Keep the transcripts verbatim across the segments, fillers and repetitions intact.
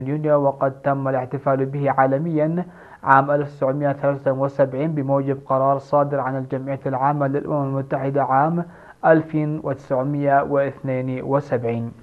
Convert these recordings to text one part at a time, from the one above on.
يونيو، وقد تم الاحتفال به عالميا عام ألف وتسعمائة وثلاثة وسبعين بموجب قرار صادر عن الجمعية العامة للأمم المتحدة عام ألف وتسعمائة واثنين وسبعين.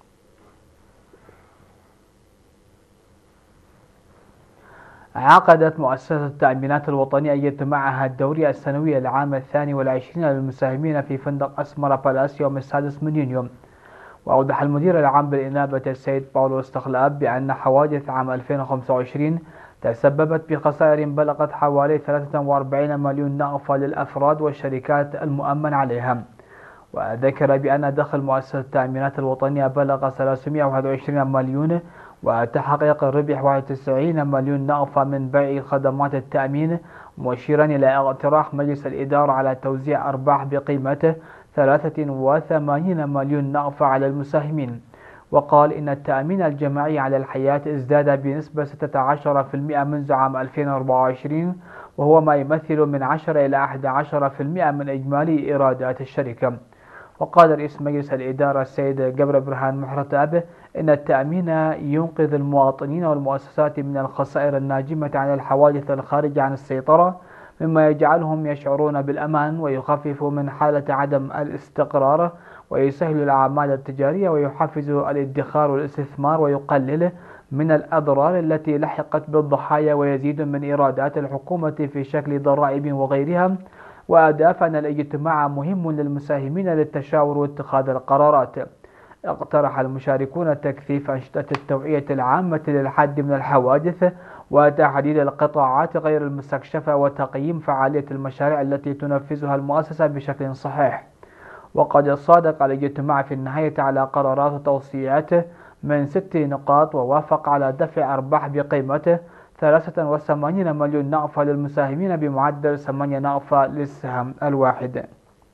عقدت مؤسسة التأمينات الوطنية اجتماعها الدوري السنوي العام الثاني والعشرين للمساهمين في فندق أسمرا بالاس يوم السادس من يونيو. وأوضح المدير العام بالإنابة السيد باولو استخلاب بأن حوادث عام ألفين وخمسة وعشرين تسببت بخسائر بلغت حوالي ثلاثة وأربعين مليون نقفة للأفراد والشركات المؤمن عليها. وذكر بأن دخل مؤسسة التأمينات الوطنية بلغ ثلاثمائة وواحد وعشرين مليون، وتحقيق الربح واحد وتسعين مليون نقفة من بيع خدمات التأمين، مشيرا إلى اقتراح مجلس الإدارة على توزيع أرباح بقيمة ثلاثة وثمانين مليون نقفة على المساهمين. وقال إن التأمين الجماعي على الحياة ازداد بنسبة ستة عشر بالمئة منذ عام ألفين وأربعة وعشرين، وهو ما يمثل من عشرة إلى أحد عشر بالمئة من إجمالي إيرادات الشركة. وقال رئيس مجلس الإدارة السيد جبر برهان محرتاب إن التأمين ينقذ المواطنين والمؤسسات من الخسائر الناجمة عن الحوادث الخارجة عن السيطرة، مما يجعلهم يشعرون بالأمان ويخفف من حالة عدم الاستقرار، ويسهل الأعمال التجارية ويحفز الادخار والاستثمار، ويقلل من الأضرار التي لحقت بالضحايا، ويزيد من إيرادات الحكومة في شكل ضرائب وغيرها. وأضاف أن الاجتماع مهم للمساهمين للتشاور واتخاذ القرارات. اقترح المشاركون تكثيف أنشطة التوعية العامة للحد من الحوادث وتحديد القطاعات غير المستكشفة وتقييم فعالية المشاريع التي تنفذها المؤسسة بشكل صحيح. وقد صادق الاجتماع في النهاية على قرارات وتوصيات من ست نقاط، ووافق على دفع أرباح بقيمة ثلاثة وثمانين مليون نقفة للمساهمين بمعدل ثمانية نقفة للسهم الواحد.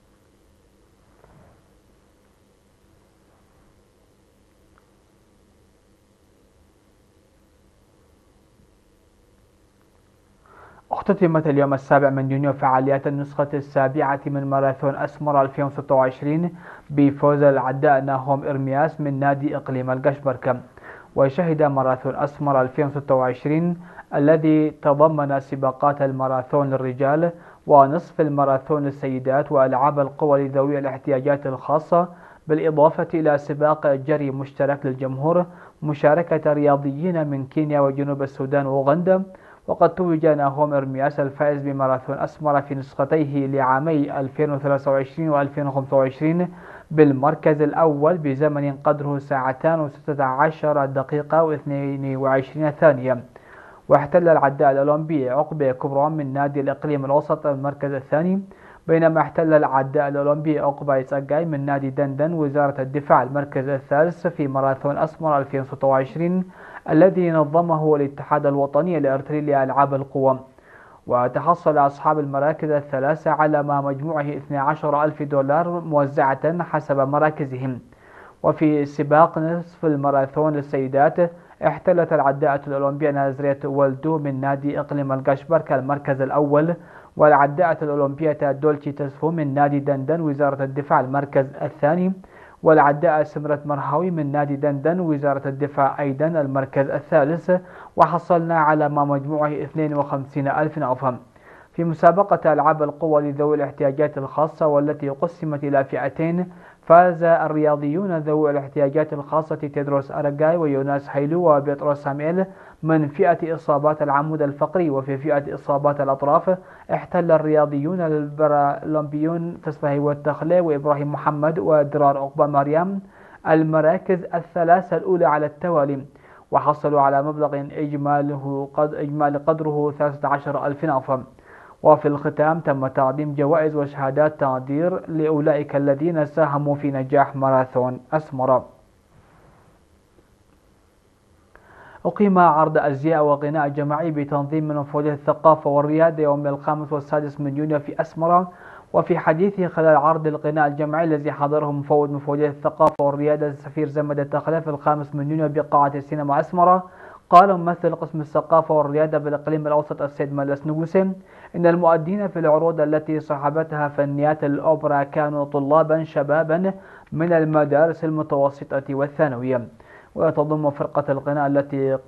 اختتمت اليوم السابع من يونيو فعاليات النسخة السابعة من ماراثون أسمر ألفين وستة وعشرين بفوز العداء ناهوم إرمياس من نادي إقليم القشبركة. وشهد ماراثون أسمر ألفين وستة وعشرين الذي تضمن سباقات الماراثون للرجال ونصف الماراثون للسيدات وألعاب القوى لذوي الاحتياجات الخاصة، بالإضافة إلى سباق جري مشترك للجمهور مشاركة رياضيين من كينيا وجنوب السودان وأوغندا. وقد توج ناهوم إرمياس الفائز بماراثون أسمر في نسختيه لعامي ألفين وثلاثة وعشرين و ألفين وخمسة وعشرين بالمركز الأول بزمن قدره ساعتان وستة عشر دقيقة واثنين وعشرين ثانية. واحتل العداء الأولمبي عقبة كبرى من نادي الإقليم الأوسط المركز الثاني، بينما احتل العداء الأولمبي عقبة إساقاي من نادي دندن وزارة الدفاع المركز الثالث في ماراثون أسمر ألفين وستة وعشرين الذي نظمه الاتحاد الوطني لأرتلي ألعاب القوى. وتحصل أصحاب المراكز الثلاثة على ما مجموعه اثني عشر ألف دولار موزعة حسب مراكزهم. وفي سباق نصف الماراثون للسيدات احتلت العداءة الأولمبية نازريت والدو من نادي إقليم القشبركة المركز الأول، والعداءة الأولمبية دولتشي تسفو من نادي دندن وزارة الدفاع المركز الثاني، والعداءة سمرة مرهوي من نادي دندن وزارة الدفاع أيضا المركز الثالث. وحصلنا على ما مجموعه اثنين وخمسين ألف نقفة. في مسابقة ألعاب القوى لذوي الاحتياجات الخاصة والتي قسمت إلى فئتين، فاز الرياضيون ذوي الاحتياجات الخاصة تيدروس أرجاي ويوناس هيلو وبيتروس ساميل من فئة إصابات العمود الفقري. وفي فئة إصابات الأطراف احتل الرياضيون البارالمبيون تصفهي والتخلي وإبراهيم محمد ودرار عقبة مريم المراكز الثلاثة الأولى على التوالي، وحصلوا على مبلغ إجماله قد إجمالي قدره ثلاثة عشر ألف نقفة. وفي الختام تم تقديم جوائز وشهادات تقدير لأولئك الذين ساهموا في نجاح ماراثون أسمر. أقيم عرض أزياء وغناء جماعي بتنظيم من مفوضية الثقافة والريادة يوم الخامس والسادس من يونيو في أسمرة. وفي حديثه خلال عرض الغناء الجماعي الذي حضره مفوض مفوضية الثقافة والريادة السفير زمد التخلف الخامس من يونيو بقاعة السينما أسمرة، قال ممثل قسم الثقافة والريادة بالإقليم الأوسط السيد ملس نجوسي إن المؤدين في العروض التي صاحبتها فنيات الأوبرا كانوا طلابا شبابا من المدارس المتوسطة والثانوية. وتضم فرقة الغناء التي